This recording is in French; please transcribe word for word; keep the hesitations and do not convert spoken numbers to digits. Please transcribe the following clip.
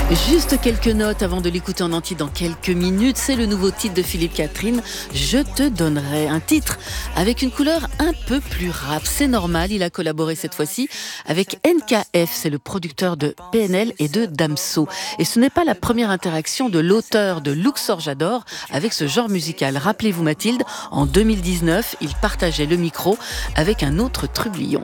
Juste quelques notes avant de l'écouter en entier dans quelques minutes. C'est le nouveau titre de Philippe Catherine, Je te donnerai. Un titre avec une couleur un peu plus rap. C'est normal, il a collaboré cette fois-ci avec N K F, c'est le producteur de P N L et de Damso. Et ce n'est pas la première interaction de l'auteur de Luxor J'adore avec ce genre musical. Rappelez-vous Mathilde, en deux mille dix-neuf, il partageait le micro avec un autre trublion.